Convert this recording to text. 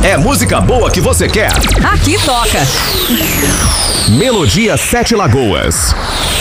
É música boa que você quer. Aqui toca. Melodia Sete Lagoas.